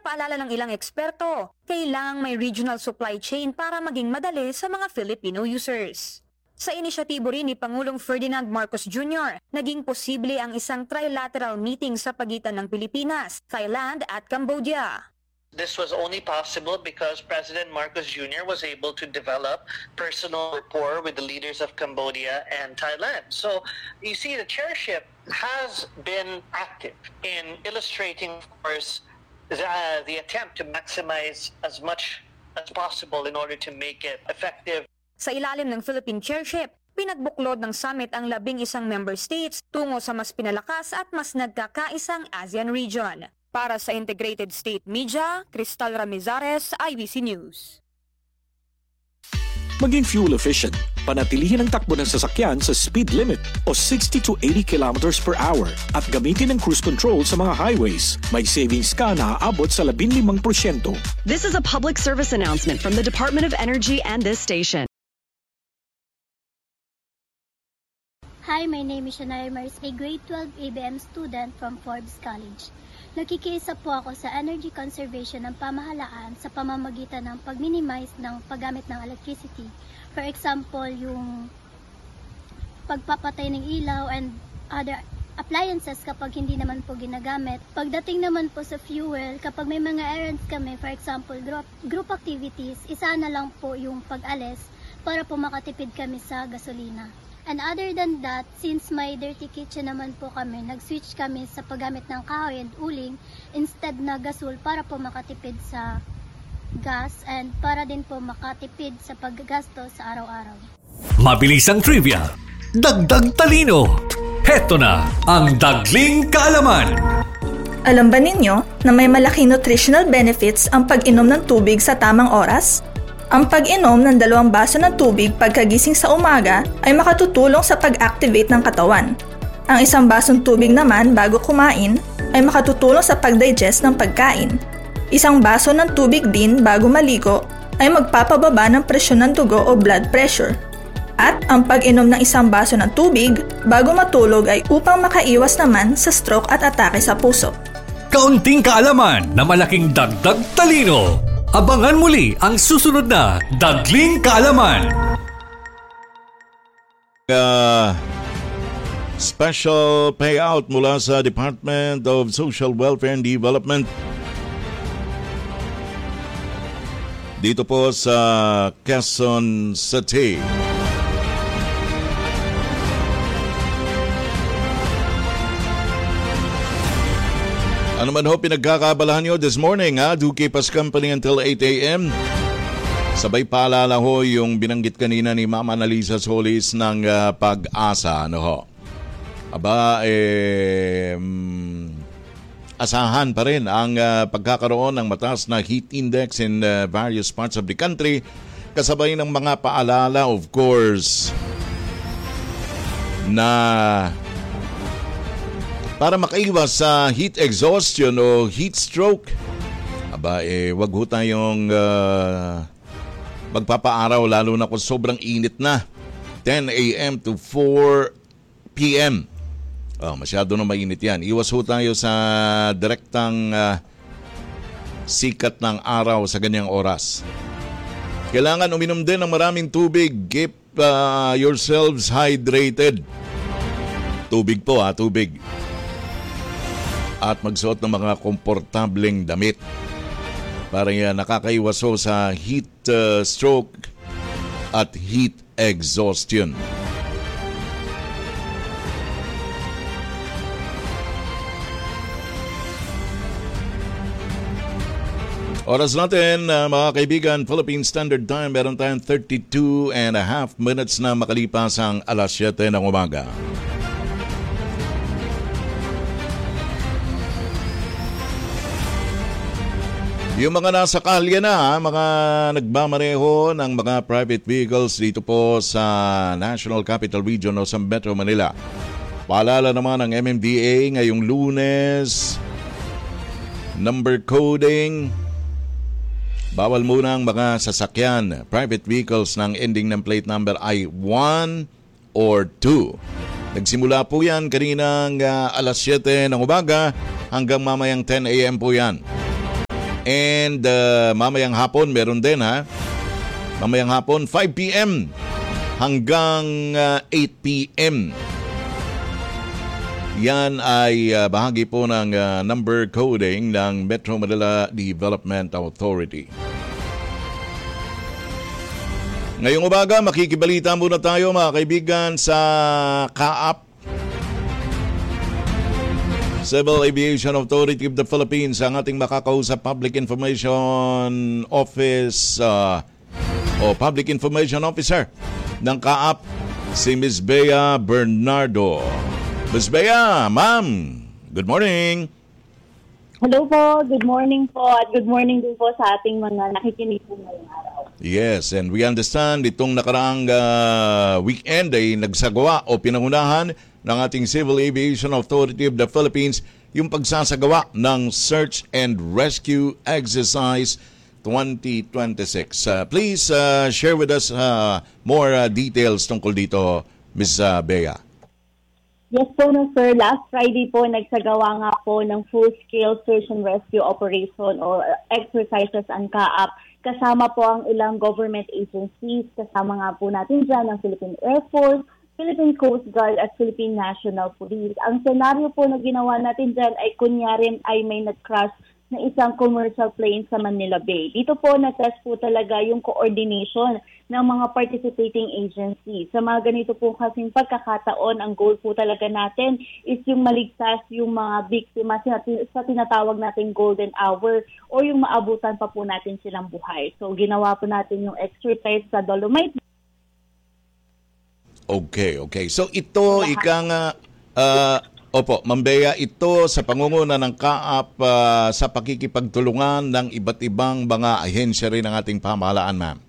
Paalala ng ilang eksperto, kailangang may regional supply chain para maging madali sa mga Filipino users. Sa inisyatibo rin ni Pangulong Ferdinand Marcos Jr., naging posible ang isang trilateral meeting sa pagitan ng Pilipinas, Thailand at Cambodia. This was only possible because President Marcos Jr. was able to develop personal rapport with the leaders of Cambodia and Thailand. So you see, the chairship has been active in illustrating, of course, the attempt to maximize as much as possible in order to make it effective. Sa ilalim ng Philippine chairship, pinagbuklod ng summit ang 11 member states tungo sa mas pinalakas at mas nagkakaisang ASEAN region. Para sa Integrated State Media, Cristal Ramizares, IBC News. Maging fuel efficient, panatilihin ang takbo ng sasakyan sa speed limit o 60 to 80 kilometers per hour at gamitin ang cruise control sa mga highways. May savings ka na aabot sa 15%. This is a public service announcement from the Department of Energy and this station. Hi, my name is Shania Mars, a grade 12 ABM student from Forbes College. Nakikiisa po ako sa energy conservation ng pamahalaan sa pamamagitan ng pag-minimize ng paggamit ng electricity. For example, yung pagpapatay ng ilaw and other appliances kapag hindi naman po ginagamit. Pagdating naman po sa fuel, kapag may mga errands kami, for example, group activities, isa na lang po yung pag-alis para po makatipid kami sa gasolina. And other than that, since may dirty kitchen naman po kami, nag-switch kami sa paggamit ng kahoy and uling instead na gasol para po makatipid sa gas and para din po makatipid sa paggasto sa araw-araw. Mabilis ang trivia, dagdag talino. Heto na ang Dagling Kaalaman. Alam ba ninyo na may malaking nutritional benefits ang pag-inom ng tubig sa tamang oras? Ang pag-inom ng 2 baso ng tubig pagkagising sa umaga ay makatutulong sa pag-activate ng katawan. Ang 1 basong tubig naman bago kumain ay makatutulong sa pag-digest ng pagkain. 1 baso ng tubig din bago maligo ay magpapababa ng presyon ng dugo o blood pressure. At ang pag-inom ng 1 baso ng tubig bago matulog ay upang makaiwas naman sa stroke at atake sa puso. Kaunting kaalaman na malaking dagdag talino. Abangan muli ang susunod na Dagling Kaalaman. Special payout mula sa Department of Social Welfare and Development. Dito po sa Quezon City. Ano man ho pinagkakabalahan nyo this morning, do keep us company until 8 a.m. Sabay paalala ho yung binanggit kanina ni Mama Annalisa Solis ng Pag-asa. Ano ho? Aba, asahan pa rin ang pagkakaroon ng mataas na heat index in various parts of the country. Kasabay ng mga paalala, of course, na para makaiwas sa heat exhaustion o heat stroke, aba wag ho tayong magpapaaraw lalo na kung sobrang init na. 10 a.m. to 4 p.m. Masyado na mainit yan. Iwas ho tayo sa direktang sikat ng araw sa ganyang oras. Kailangan uminom din ng maraming tubig. Keep yourselves hydrated. Tubig po tubig. At magsuot ng mga komportableng damit para nakakaiwas sa heat stroke at heat exhaustion. Oras natin, mga kaibigan, Philippine Standard Time, meron tayong 32 and a half minutes na makalipas ang alas 7 ng umaga. Yung mga nasa kalye na, mga nagmamaneho ng mga private vehicles dito po sa National Capital Region o sa Metro Manila. Paalala naman ng MMDA ngayong Lunes, number coding, bawal muna ang mga sasakyan, private vehicles ng ending ng plate number ay 1 or 2. Nagsimula po yan kaninang alas 7 ng umaga hanggang mamayang 10 a.m. po yan. And mamayang hapon meron din ha. Mamayang hapon 5 p.m. hanggang 8 p.m. Yan ay bahagi po ng number coding ng Metro Manila Development Authority. Ngayong umaga, makikibalita muna tayo mga kaibigan sa CAAP, Civil Aviation Authority of the Philippines. Ang ating makakausap Public Information Office o Public Information Officer ng CAAP, si Ms. Bea Bernardo. Ms. Bea, ma'am, good morning. Hello po, good morning po at good morning din po sa ating mga nakikinig po ngayong araw. Yes, and we understand itong nakaraang weekend ay nagsagawa o pinangunahan ng ating Civil Aviation Authority of the Philippines yung pagsasagawa ng Search and Rescue Exercise 2026. Please share with us more details tungkol dito, Ms. Bea. Yes po, no, sir. Last Friday po, nagsagawa nga po ng full-scale search and rescue operation or exercises ang CAAP. Kasama po ang ilang government agencies. Kasama nga po natin dyan ang Philippine Air Force, Philippine Coast Guard at Philippine National Police. Ang senaryo po na ginawa natin dyan ay kunyari ay may nag-crash na isang commercial plane sa Manila Bay. Dito po na-test po talaga yung coordination ng mga participating agencies. Sa mga ganito po kasing pagkakataon, ang goal po talaga natin is yung maligtas yung mga biktima sa tinatawag nating golden hour o yung maabutan pa po natin silang buhay. So ginawa po natin yung exercise sa Dolomite. Okay. So ito, opo, Ma'am Bea, ito sa pangunguna ng CAAP sa pakikipagtulungan ng iba't ibang mga ahensya rin ng ating pamahalaan, ma'am.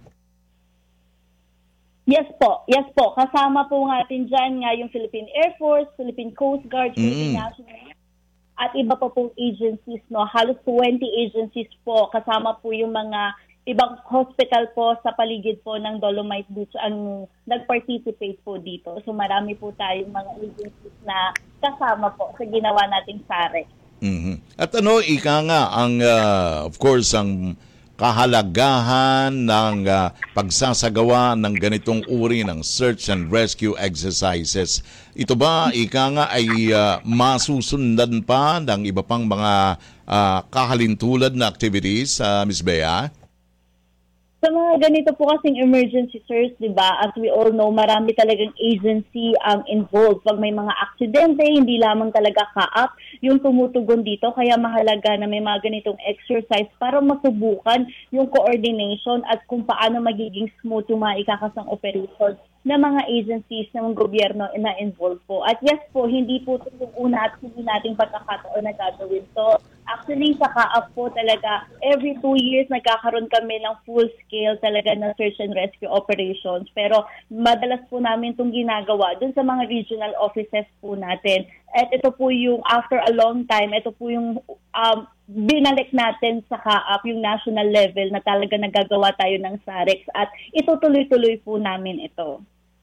Yes po. Kasama po natin dyan nga yung Philippine Air Force, Philippine Coast Guard, Philippine National at iba pa pong agencies. No? Halos 20 agencies po. Kasama po yung mga ibang hospital po sa paligid po ng Dolomite Beach ang nag-participate po dito. So marami po tayong mga agencies na kasama po sa ginawa nating SAREC. Mm-hmm. At ika nga ang, of course, ang kahalagahan ng pagsasagawa ng ganitong uri ng search and rescue exercises. Ito ba, ika nga, ay masusundan pa ng iba pang mga kahalintulad na activities, Ms. Bea? Sa mga ganito po kasing emergency search, di ba, as we all know, marami talagang agency ang involved. Pag may mga aksidente, hindi lamang talaga CAAP yung tumutugon dito. Kaya mahalaga na may mga ganitong exercise para masubukan yung coordination at kung paano magiging smooth yung mga ikakasang operation ng mga agencies ng gobyerno na involved po. At yes po, hindi po ito yung una at hindi nating pagkakataon na gagawin to. Actually, sa CAAP po talaga, every 2 years nagkakaroon kami ng full-scale talaga na search and rescue operations. Pero madalas po namin itong ginagawa dun sa mga regional offices po natin. At ito po yung, after a long time, ito po yung binalik natin sa CAAP, yung national level na talaga nagagawa tayo ng SAREX. At itutuloy-tuloy po namin ito.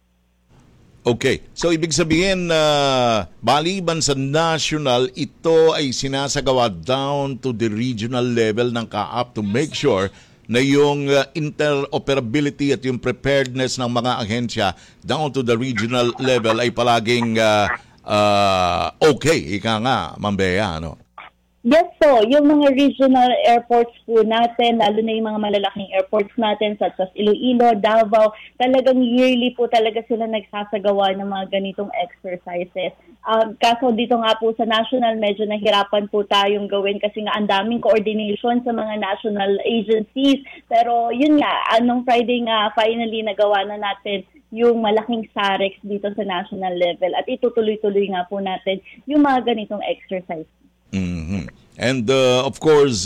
Okay. So, ibig sabihin, maliban sa national, ito ay sinasagawa down to the regional level ng CAAP to make sure na yung interoperability at yung preparedness ng mga ahensya down to the regional level ay palaging okay. Ika nga, Ma'am Bea, ano? Yes po, yung mga regional airports po natin, lalo na yung mga malalaking airports natin such as Iloilo, Davao, talagang yearly po talaga sila nagsasagawa ng mga ganitong exercises. Kaso dito nga po sa national, medyo nahirapan po tayong gawin kasi nga ang daming coordination sa mga national agencies. Pero yun nga, anong Friday nga, finally nagawa na natin yung malaking SAREX dito sa national level at itutuloy-tuloy nga po natin yung mga ganitong exercises. Mm-hmm. And of course,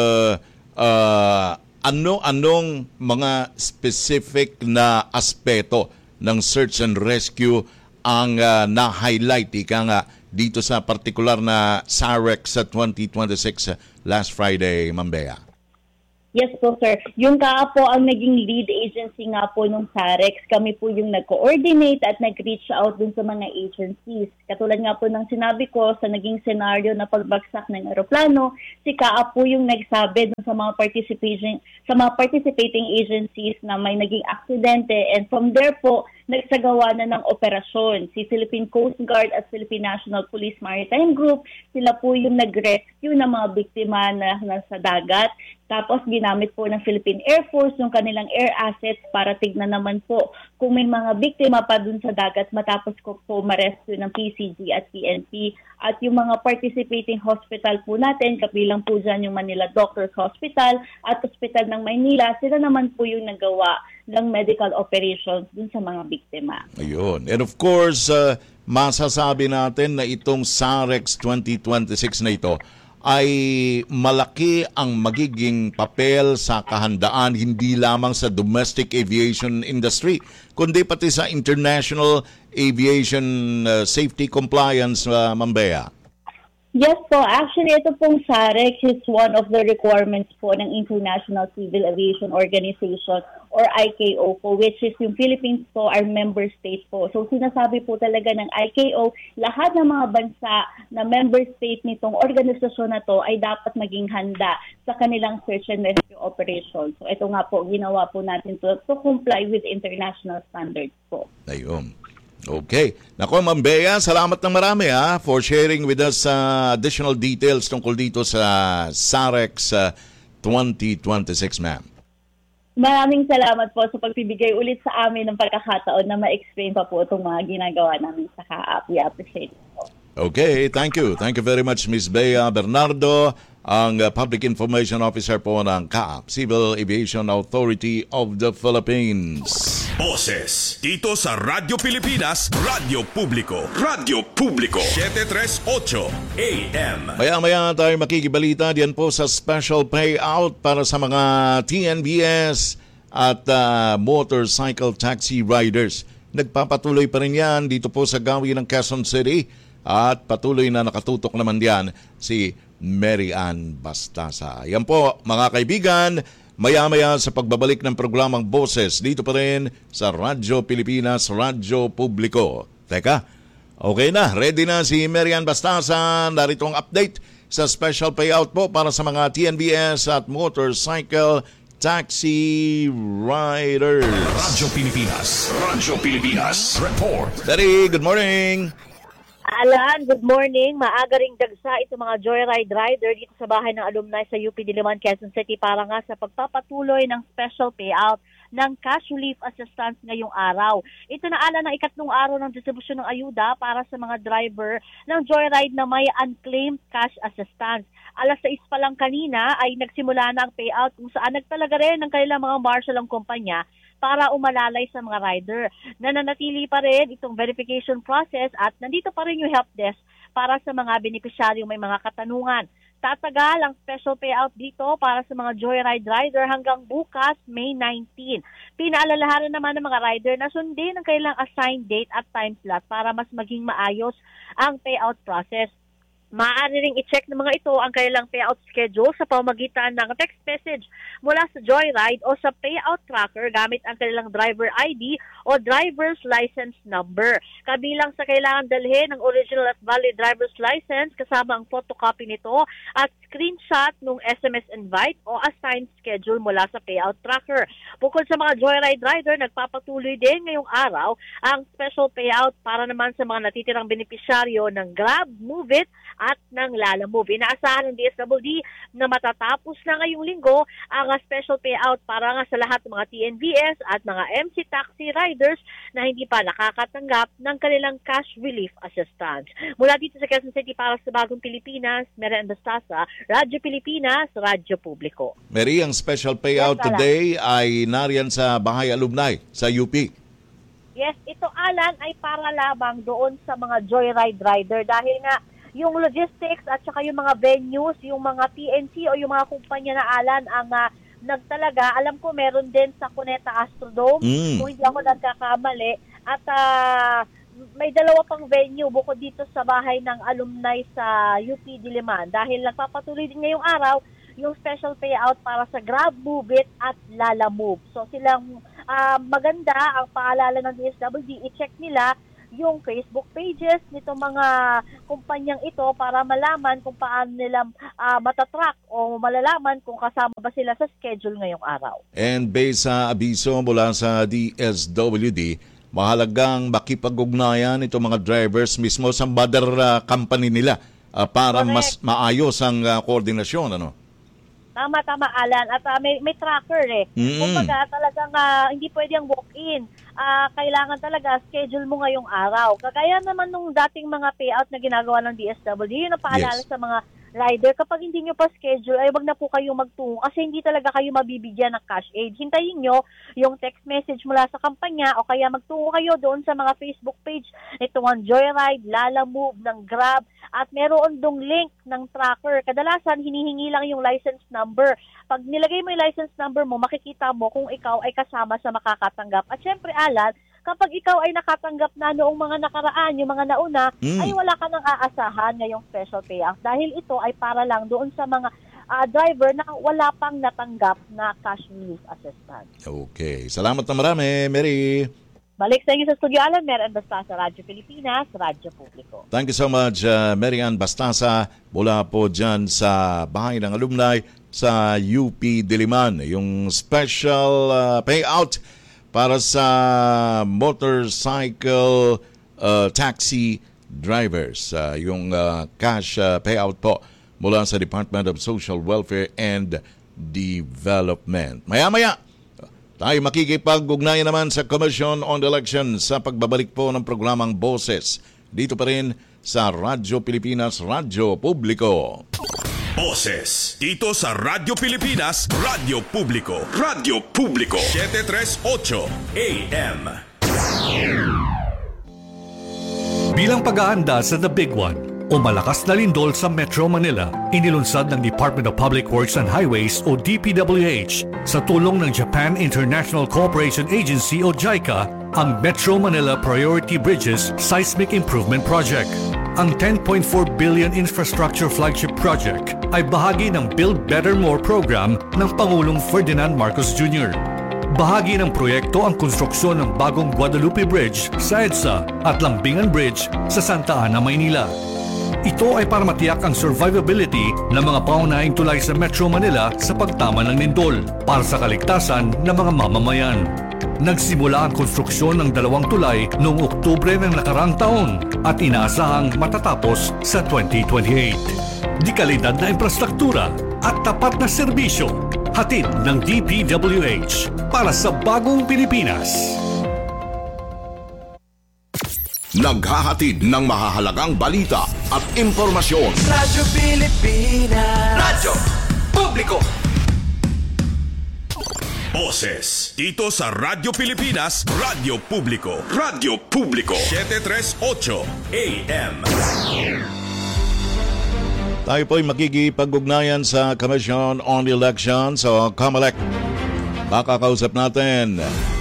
anong mga specific na aspeto ng search and rescue ang na-highlight ika nga dito sa particular na SAREX sa 2026 last Friday, Ma'am Bea? Yes po, sir. Yung KAA po ang naging lead agency nga po nung SAREX. Kami po yung nag-coordinate at nag-reach out dun sa mga agencies. Katulad nga po ng sinabi ko sa naging senaryo na pagbagsak ng eroplano, si KAA po yung nagsabi dun sa mga participating agencies na may naging aksidente, and from there po, nagsagawa na ng operasyon. Si Philippine Coast Guard at Philippine National Police Maritime Group, sila po yung nag-rescue ng mga biktima na nasa dagat. Tapos ginamit po ng Philippine Air Force yung kanilang air assets para tignan naman po kung may mga biktima pa dun sa dagat matapos ko po ma-rescue ng PCG at PNP. At yung mga participating hospital po natin, kabilang po dyan yung Manila Doctors Hospital at Hospital ng Maynila, sila naman po yung nagawa ng medical operations dun sa mga biktima. Ayun. And of course, masasabi natin na itong SAREX 2026 na ito ay malaki ang magiging papel sa kahandaan hindi lamang sa domestic aviation industry, kundi pati sa international aviation safety compliance, Ma'am Bea. Yes po. Actually, ito pong SAREX is one of the requirements po ng International Civil Aviation Organization or ICAO po, which is yung Philippines po, our member state po. So sinasabi po talaga ng ICAO, lahat ng mga bansa na member state nitong organisasyon na to ay dapat maging handa sa kanilang search and rescue operations. So ito nga po, ginawa po natin to comply with international standards po. Ayun. Okay. Nako, Ma'am Bea, salamat ng marami for sharing with us additional details tungkol dito sa SAREX 2026, ma'am. Maraming salamat po sa pagbibigay ulit sa amin ng pagkakataon na ma-explain pa po itong mga ginagawa namin sa KAA. We appreciate it po. Okay, thank you. Thank you very much, Ms. Bea Bernardo, ang Public Information Officer po ng CAAP, Civil Aviation Authority of the Philippines. Boses dito sa Radyo Pilipinas, Radyo Publiko. Radyo Publiko 738 AM. Maya-maya tayo makikibalita diyan po sa special payout para sa mga TNBS at motorcycle taxi riders. Nagpapatuloy pa rin yan dito po sa gawin ng Quezon City at patuloy na nakatutok naman diyan si Mary Ann Bastasa. Yan po mga kaibigan, maya-maya sa pagbabalik ng programang Boses dito pa rin sa Radyo Pilipinas, Radyo Publiko. Teka, okay na, ready na si Mary Ann Bastasa. Narito ang update sa special payout po para sa mga TNBS at motorcycle taxi riders. Radyo Pilipinas, Radyo Pilipinas, report. Daddy, good morning. Alan, good morning. Maaga ring dagsa itong mga joyride rider dito sa bahay ng alumni sa UP Diliman, Quezon City para nga sa pagpapatuloy ng special payout ng cash relief assistance ngayong araw. Ito na Alan ang ikatlong araw ng distribusyon ng ayuda para sa mga driver ng joyride na may unclaimed cash assistance. Alas 6 pa lang kanina ay nagsimula na ang payout kung saan nagtalaga rin ng kanilang mga marshal ang kumpanya para umalalay sa mga rider. Nananatili pa rin itong verification process at nandito pa rin yung help desk para sa mga benepisyaryong may mga katanungan. Tatagal ang special payout dito para sa mga joyride rider hanggang bukas, May 19. Pinaalalahanan naman ng mga rider na sundin ang kailang assigned date at time slot para mas maging maayos ang payout process. Maaari ring i-check ng mga ito ang kanilang payout schedule sa pamamagitan ng text message mula sa Joyride o sa payout tracker gamit ang kanilang driver ID o driver's license number. Kabilang sa kailangan dalhin ng original at valid driver's license kasama ang photocopy nito at screenshot ng SMS invite o assigned schedule mula sa payout tracker. Bukod sa mga Joyride rider, nagpapatuloy din ngayong araw ang special payout para naman sa mga natitirang benepisyaryo ng Grab, Move It, at ng Lala Move. Inaasahan ng DSWD na matatapos na ngayong linggo ang special payout para nga sa lahat ng mga TNVS at mga MC taxi riders na hindi pa nakakatanggap ng kanilang cash relief assistance. Mula dito sa Quezon City para sa Bagong Pilipinas, Mary Ann Bastasa, Radyo Pilipinas, Radyo Publiko. Mary, ang special payout today ay nariyan sa Bahay Alumni sa UP. Yes, ito Alan ay para labang doon sa mga joyride rider dahil nga yung logistics at saka yung mga venues, yung mga PNC o yung mga kumpanya na Alan ang nagtalaga. Alam ko meron din sa Cuneta Astrodome, kung hindi ako nagkakamali. At may dalawa pang venue bukod dito sa bahay ng alumni sa UP Diliman. Dahil nagpapatuloy din ngayong araw yung special payout para sa Grab, Move It at Lala Move. So silang maganda ang paalala ng DSWD, i-check nila yung Facebook pages nito mga kumpanyang ito para malaman kung paano nila matatrack o malalaman kung kasama ba sila sa schedule ngayong araw. And based sa abiso mula sa DSWD, mahalagang makipag-ugnayan itong mga drivers mismo sa mother company nila para Correct. mas maayos ang koordinasyon. Ano? Tama, Alan. At may tracker eh. Kumbaga talagang hindi pwede ang walk-in. Kailangan talaga schedule mo ngayong araw. Kagaya naman nung dating mga payout na ginagawa ng DSWD, yun ang paalala sa mga rider. Kapag hindi nyo pa schedule, ay wag na po kayo magtungo kasi hindi talaga kayo mabibigyan ng cash aid. Hintayin nyo yung text message mula sa kampanya o kaya magtungo kayo doon sa mga Facebook page nitong Joyride, Lala Move, ng Grab, at meron dong link ng tracker. Kadalasan, hinihingi lang yung license number. Pag nilagay mo yung license number mo, makikita mo kung ikaw ay kasama sa makakatanggap. At syempre, Alan, kapag ikaw ay nakatanggap na noong mga nakaraan, yung mga nauna, ay wala ka nang aasahan ngayong special payout. Dahil ito ay para lang doon sa mga driver na wala pang natanggap na cash relief assistance. Okay. Salamat na marami, Mary. Balik sa inyo sa studio, Alan. Mary Ann Bastasa, Radyo Pilipinas, Radyo Publiko. Thank you so much, Mary Ann Bastasa, mula po dyan sa Bahay ng Alumni sa UP Diliman. Yung special payout para sa motorcycle taxi drivers. Yung cash payout po mula sa Department of Social Welfare and Development. Maya-maya, tayo makikipag-ugnayan naman sa Commission on Elections sa pagbabalik po ng programang Boses. Dito pa rin sa Radyo Pilipinas, Radyo Publiko. Boses dito sa Radyo Pilipinas, Radyo Publiko. Radyo Publiko 738 AM. Bilang pag-aanda sa The Big One o malakas na lindol sa Metro Manila, inilunsad ng Department of Public Works and Highways o DPWH sa tulong ng Japan International Cooperation Agency o JICA ang Metro Manila Priority Bridges Seismic Improvement Project. Ang 10.4 billion infrastructure flagship project ay bahagi ng Build Better More program ng Pangulong Ferdinand Marcos Jr. Bahagi ng proyekto ang konstruksyon ng bagong Guadalupe Bridge sa EDSA at Lambingan Bridge sa Santa Ana, Maynila. Ito ay para matiyak ang survivability ng mga pangunahing tulay sa Metro Manila sa pagtama ng lindol para sa kaligtasan ng mga mamamayan. Nagsimula ang konstruksyon ng 2 tulay noong Oktubre ng nakarang taon at inaasahang matatapos sa 2028. Di kalidad na infrastruktura at tapat na serbisyo, hatid ng DPWH para sa bagong Pilipinas. Naghahatid ng mahahalagang balita at impormasyon. Radyo Pilipinas. Radyo Publiko. Boses dito sa Radyo Pilipinas, Radyo Publiko. Radyo Publiko 738 AM. Tayo po'y makikipag-ugnayan sa Commission on Elections o COMELEC. Makakausap natin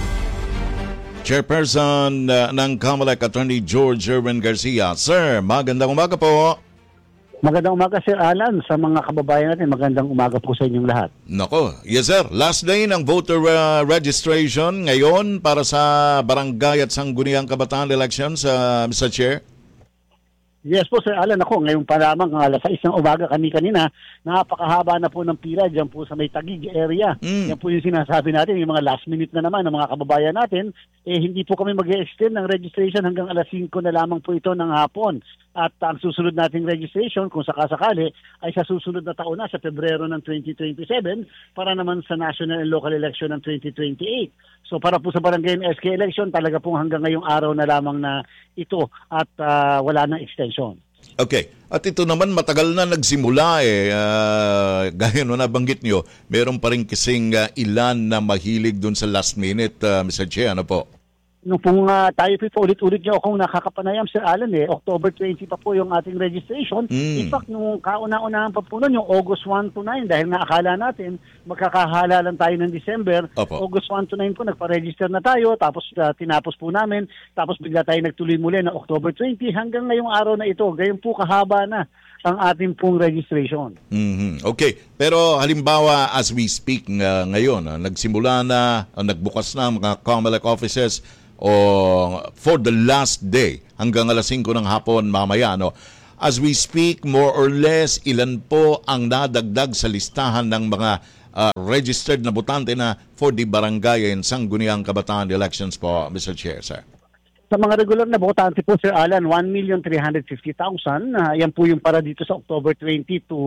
Chairperson ng COMELEC, Attorney George Erwin Garcia. Sir, magandang umaga po. Magandang umaga, Sir Alan. Sa mga kababayan natin, magandang umaga po sa inyong lahat. Nako, yes sir. Last day ng voter registration ngayon para sa Barangay at Sangguniang Kabataan Elections, Mr. Chair. Yes po, Sir Alan. Ako, ngayon pa lamang, alas 6 ng umaga kanina, napakahaba na po ng pila dyan po sa may Taguig area. Yan po yung sinasabi natin, yung mga last minute na naman ng mga kababayan natin. Hindi po kami mag-extend ng registration hanggang alas 5 na lamang po ito ng hapon. At ang susunod nating registration, kung sakasakali, ay sa susunod na taon na, sa Pebrero ng 2027, para naman sa national and local election ng 2028. So para po sa barangay and SK election, talaga pong hanggang ngayong araw na lamang na ito at wala nang extension. Okay. At ito naman matagal na nagsimula gaya no nabanggit nyo, meron pa rin kasing ilan na mahilig dun sa last minute, Mr. Che, ano po? Nung pong tayo po ulit-ulit niyo akong nakakapanayam, Sir Alan, October 20 pa po yung ating registration. In fact, nung kauna-unahan pa po nun, yung August 1 to 9, dahil nga akala natin magkakahala lang tayo ng December. Opo. August 1 to 9 po, nagpa-register na tayo, tapos tinapos po namin, tapos bigla tayo nagtuloy muli na October 20 hanggang ngayong araw na ito. Gayon po kahaba na ang ating pong registration. Okay. Pero halimbawa, as we speak ngayon, nagsimula na, nagbukas na ang mga COMELEC offices for the last day hanggang alas 5 ng hapon mamaya. No? As we speak, more or less, ilan po ang nadagdag sa listahan ng mga registered na botante na for the barangay and Sangguniang Kabataan elections po, Mr. Chair, sir? Sa mga regular na botante po, Sir Alan, 1,350,000. Yan po yung para dito sa October 20 to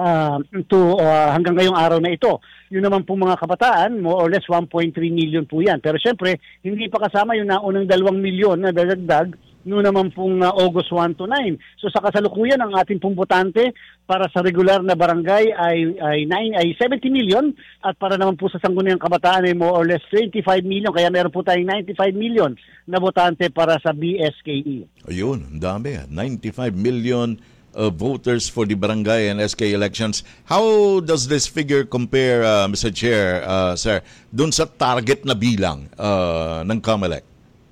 hanggang ngayong araw na ito. Yun naman po mga kabataan, more or less 1.3 million po yan. Pero syempre, hindi pa kasama yung naunang 2 million na dadagdag noon naman pong August 1 to 9. So sa kasalukuyan, ang ating pong botante para sa regular na barangay ay 70 million at para naman po sa Sangguniang Kabataan ay more or less 25 million. Kaya meron po tayong 95 million na botante para sa BSKE. Ayun, ang dami. 95 million voters for the barangay and SK elections. How does this figure compare, Mr. Chair, sir, dun sa target na bilang ng COMELEC?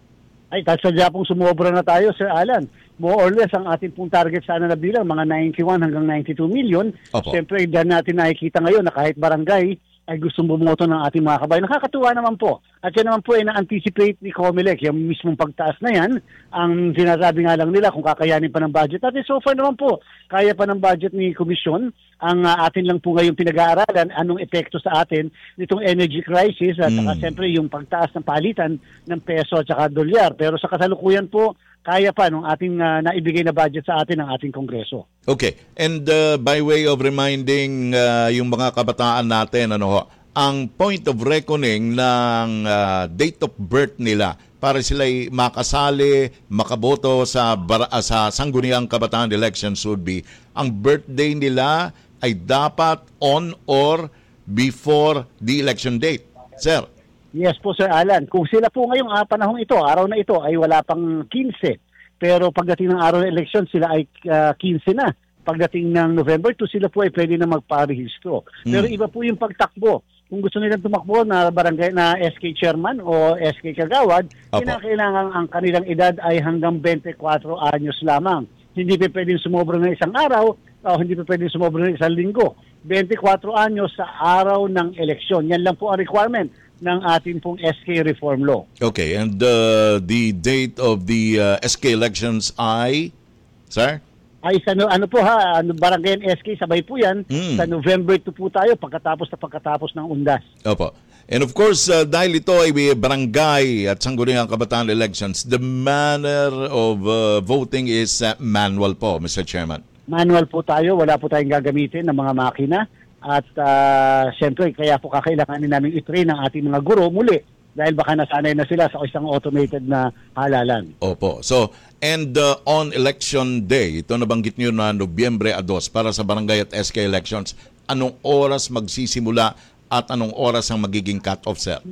Ay, sadya pong sumobra na tayo, Sir Alan. More or less, ang ating pong target sana na bilang, mga 91 hanggang 92 million. Opo. Siyempre, dyan natin nakikita ngayon na kahit barangay ay gustong bumoto ng ating mga kabayan. Nakakatuwa naman po. At yan naman po ay na-anticipate ni COMELEC. Yung mismong pagtaas na yan, ang sinasabi nga lang nila kung kakayanin pa ng budget. At so far naman po, kaya pa ng budget ni Komisyon. Ang atin lang po ngayong pinag-aaralan, anong epekto sa atin nitong energy crisis at saka siyempre yung pagtaas ng palitan ng peso at saka dolyar. Pero sa kasalukuyan po, kaya pa nung ating naibigay na budget sa atin ng ating Kongreso. Okay. And by way of reminding yung mga kabataan natin, ang point of reckoning ng date of birth nila para sila'y makasali, makaboto sa Sangguniang Kabataan elections would be, ang birthday nila ay dapat on or before the election date. Sir? Yes po, Sir Alan. Kung sila po ngayong panahong ito, araw na ito, ay wala pang 15. Pero pagdating ng araw ng election, sila ay 15 na. Pagdating ng November 2, sila po ay pwede na magparehistro. Pero iba po yung pagtakbo. Kung gusto nilang tumakbo na barangay na SK chairman o SK kagawad, kinakailangan ang kanilang edad ay hanggang 24 anyos lamang. Hindi pa pwedeng sumobra ng isang araw o hindi pa pwedeng sumobra ng isang linggo. 24 anyos sa araw ng eleksyon. Yan lang po ang requirement ng ating pong SK Reform Law. Okay, and the date of the SK elections ay, sir? Ay sa barangay and SK, sabay po yan. Sa November 2 po tayo, pagkatapos ng undas. Opo. And of course, dahil ito ay barangay at Sangguniang Kabataan elections, the manner of voting is manual po, Mr. Chairman. Manual po tayo, wala po tayong gagamitin ng mga makina. At siyempre, kaya po kakailanganin namin i-train ang ating mga guro muli dahil baka nasanay na sila sa isang automated na halalan. Opo. So, and on election day, ito nabanggit nyo na Nobyembre 2 para sa barangay at SK elections, anong oras magsisimula at anong oras ang magiging cut-off, sir?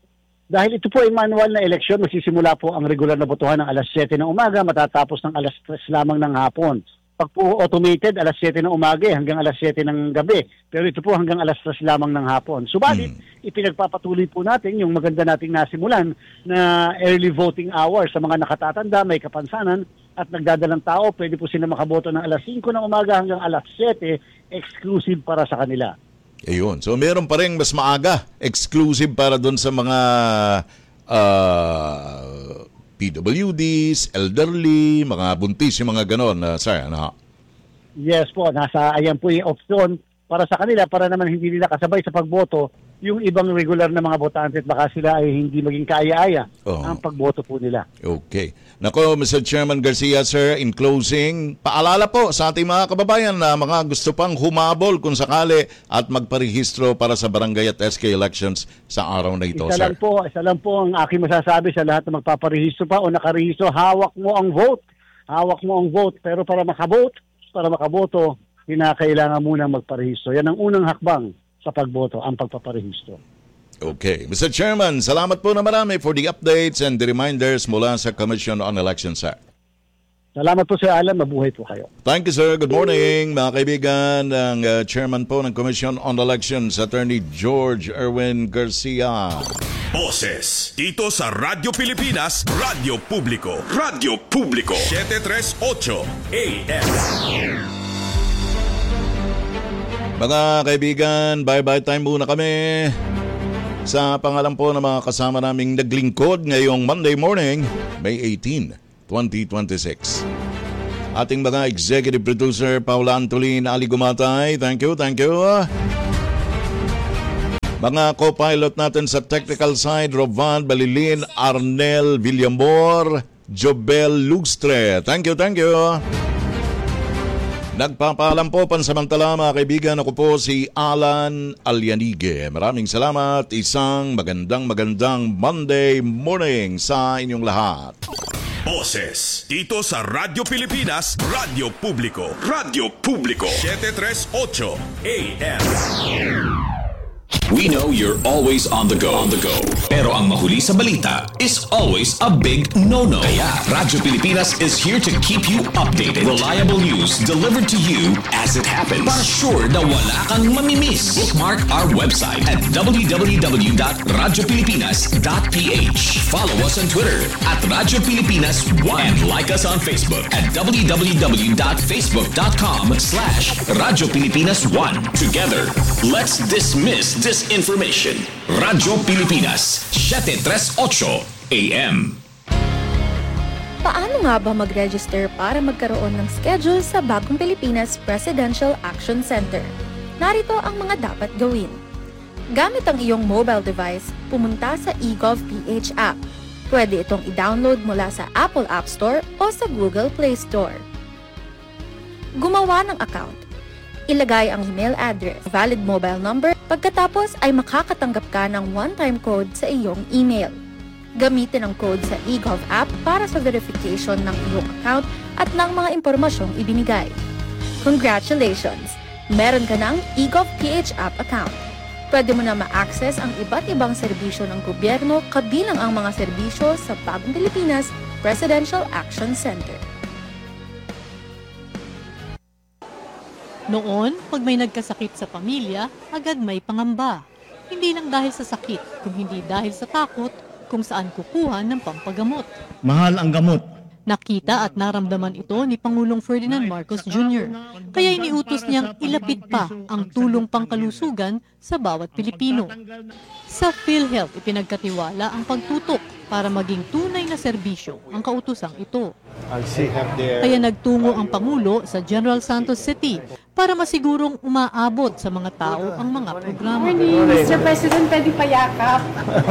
Dahil ito po ay manual na eleksyon, magsisimula po ang regular na botohan ng alas 7 ng umaga, matatapos ng alas 3 lamang ng hapon. Pag po automated, alas 7 ng umaga hanggang alas 7 ng gabi. Pero ito po hanggang alas 3 lamang ng hapon. Subalit, ipinagpapatuloy po natin yung maganda nating nasimulan na early voting hours sa mga nakatatanda, may kapansanan at nagdadalang tao. Pwede po sila makaboto ng alas 5 ng umaga hanggang alas 7, exclusive para sa kanila. Ayun. So meron pa rin mas maaga, exclusive para doon sa mga PWDs, elderly, mga buntis, yung mga ganon, sir, ano? Yes po, ayan po yung option para sa kanila, para naman hindi nila kasabay sa pagboto yung ibang regular na mga botante at baka sila ay hindi maging kaaya-aya ang pagboto po nila. Okay. Nako, Mr. Chairman Garcia, sir, in closing, paalala po sa ating mga kababayan na mga gusto pang humabol kung sakali at magparehistro para sa barangay at SK elections sa araw na ito, sir. Isa lang po ang aking masasabi sa lahat na magpaparehistro pa o nakarehistro, hawak mo ang vote. Hawak mo ang vote. Pero para makaboto, kinakailangan muna magparehistro. Yan ang unang hakbang sa pagboto, ang pagpaparehistro. Okay. Mr. Chairman, salamat po na marami for the updates and the reminders mula sa Commission on Elections, sir. Salamat po, Sir Alan. Mabuhay po kayo. Thank you, sir. Good morning, mga kaibigan. Ang chairman po ng Commission on Elections, Attorney George Erwin Garcia. Boses dito sa Radyo Pilipinas, Radyo Publiko. Radyo Publiko 738 AM. Mga kaibigan, bye-bye time muna kami. Sa pangalan po ng mga kasama naming naglingkod ngayong Monday morning, May 18, 2026. Ating mga executive producer, Paula Antolin, Ali Gumatay, thank you. Mga co-pilot natin sa technical side, Rovan Balilin, Arnel Villamor, Jobel Lugstre. Thank you. Nagpapaalam po pansamantala mga kaibigan, ako po si Alan Alyanige. Maraming salamat, isang magandang Monday morning sa inyong lahat. Boses dito sa Radyo Pilipinas, Radyo Publiko. 738 AM. We know you're always on the go. Pero ang mahuli sa balita is always a big no-no. Kaya Radyo Pilipinas is here to keep you updated. Reliable news delivered to you as it happens. Para sure na wala kang mamimiss. Bookmark our website at www.radiopilipinas.ph. Follow us on Twitter at Radyo Pilipinas 1 and like us on Facebook at www.facebook.com/Radyo Pilipinas 1. Together, let's dismiss disinformation. Radyo Pilipinas, 738 AM. Paano nga ba mag-register para magkaroon ng schedule sa Bagong Pilipinas Presidential Action Center? Narito ang mga dapat gawin. Gamit ang iyong mobile device, pumunta sa eGovPH app. Pwede itong i-download mula sa Apple App Store o sa Google Play Store. Gumawa ng account. Ilagay ang email address, valid mobile number, pagkatapos ay makakatanggap ka ng one-time code sa iyong email. Gamitin ang code sa eGov app para sa verification ng iyong account at ng mga impormasyong ibinigay. Congratulations! Meron ka ng eGovPH app account. Pwede mo na ma-access ang iba't ibang serbisyo ng gobyerno kabilang ang mga serbisyo sa Bagong Pilipinas Presidential Action Center. Noon, pag may nagkasakit sa pamilya, agad may pangamba. Hindi lang dahil sa sakit, kung hindi dahil sa takot kung saan kukuha ng pampagamot. Mahal ang gamot. Nakita at naramdaman ito ni Pangulong Ferdinand Marcos Jr. Kaya iniutos niyang ilapit pa ang tulong pangkalusugan sa bawat Pilipino. Sa PhilHealth, ipinagkatiwala ang pagtutok para maging tunay na serbisyo ang kautusang ito. Kaya nagtungo ang Pangulo sa General Santos City para masigurong umaabot sa mga tao ang mga programa. Mr. President, pwede pa yakap.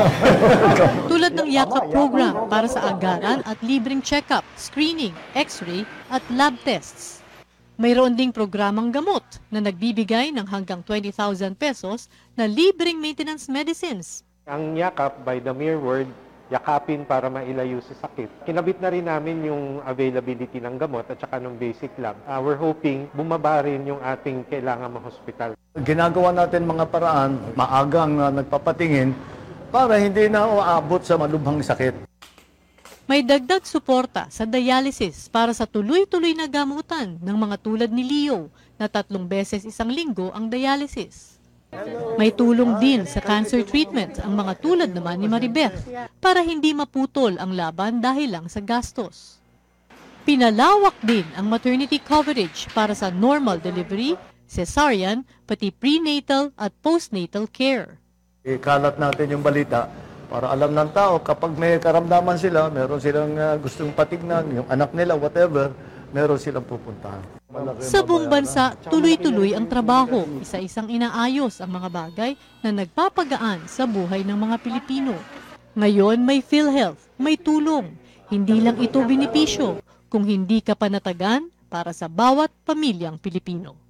Tulad ng yakap program para sa agaran at libreng check-up, screening, x-ray at lab tests. Mayroon ding programang gamot na nagbibigay ng hanggang 20,000 pesos na libreng maintenance medicines. Ang yakap, by the mere word, yakapin para mailayo sa sakit. Kinabit na rin namin yung availability ng gamot at saka ng basic lab. We're hoping bumaba rin yung ating kailangan ma-hospital. Ginagawa natin mga paraan, maagang nagpapatingin para hindi na uabot sa malubhang sakit. May dagdag suporta sa dialysis para sa tuloy-tuloy na gamutan ng mga tulad ni Leo na 3 beses isang linggo ang dialysis. May tulong din sa cancer treatment ang mga tulad naman ni Maribeth para hindi maputol ang laban dahil lang sa gastos. Pinalawak din ang maternity coverage para sa normal delivery, cesarean, pati prenatal at postnatal care. Ikalat natin yung balita para alam ng tao kapag may karamdaman sila, meron silang gustong patignan, yung anak nila, whatever, meron silang pupuntahan. Sa buong bansa, tuloy-tuloy ang trabaho, isa-isang inaayos ang mga bagay na nagpapagaan sa buhay ng mga Pilipino. Ngayon may PhilHealth, may tulong. Hindi lang ito benepisyo, kung hindi ka panatagan para sa bawat pamilyang Pilipino.